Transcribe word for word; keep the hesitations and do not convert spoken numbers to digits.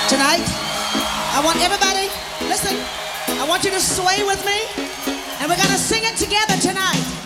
Tonight, I want everybody, listen, I want you to sway with me, and we're gonna sing it together tonight.